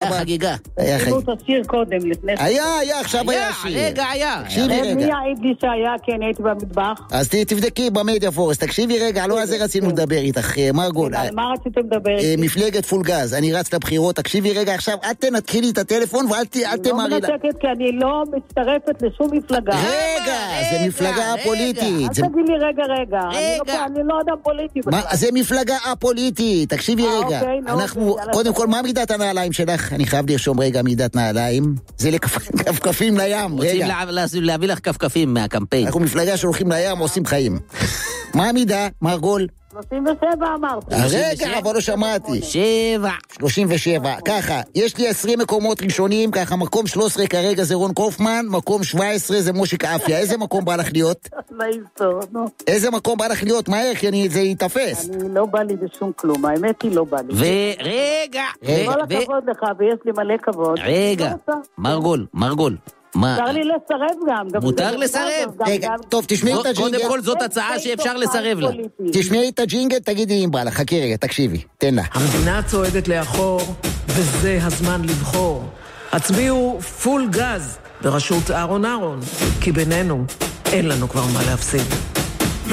חגיגה. תשימו את השיר קודם, לפני... היה, עכשיו היה שיר. רגע, היה. תקשיבי רגע. מי יעיד לי שהיה, כי אני הייתי במטבח? אז תבדקי במדיה פורסט, תקשיבי רגע, לא על זה רצינו לדבר איתך, מרגול. על מה רציתם לדבר איתי? מפלגת פול גז, אני רץ לבחירות, תקשיבי רגע עכשיו, את תנתחילי את הטלפון ואל תמרי לה. אני לא מנתקת כי אני לא מצטרפת לשום מפלגה. רגע, זה מפלגה פוליטית. אל תגיד לי רגע. אני לא אדם פוליטי בכלל. זה מפלגה הפוליטית, תקשיבי רגע. אנחנו, קודם כל, מה מידת הנעליים שלך? אני חייב לרשום רגע מידת נעליים. זה לכפכפים לים. רוצים להביא לך כפכפים מהקמפיין. אנחנו מפלגה שהולכים לים, עושים חיים. מה המידה, מרגול? 37 אמרתי. רגע, אבל לא שמעתי. 37, ככה, יש לי 20 מקומות ראשונים, ככה, מקום 13 כרגע זה רון קופמן, מקום 17 זה מושיק אפיה. איזה מקום בא לך להיות? איזה מקום בא לך להיות? מהר, כי זה יתפס. אני לא בא לי בשום כלום, האמת היא לא בא לי. ורגע. כל הכבוד לך, ויש לי מלא כבוד. רגע, מרגול. מותר לי לסרב גם. מותר לסרב? טוב, תשמעי את הג'ינגל. קודם כל זאת הצעה שאפשר לסרב לה. תשמעי את הג'ינגל, תגידי אם בא לך. חכי רגע, תקשיבי, תן לה. המדינה צועדת לאחור, וזה הזמן לבחור. הצביעו פול גז בראשות אהרון, כי בינינו אין לנו כבר מה להפסיד.